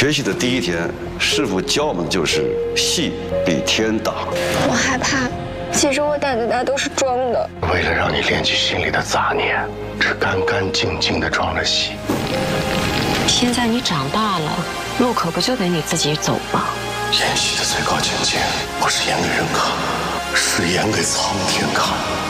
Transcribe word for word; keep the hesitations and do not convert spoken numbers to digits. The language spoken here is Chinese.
学习的第一天，师傅教我们就是戏比天大。 我害怕，其实我胆子大都是装的。 为了让你练起心里的杂念，只干干净净的装了戏。 现在你长大了，路可不就得你自己走吗？ 演戏的最高境界，不是演给人看，是演给苍天看。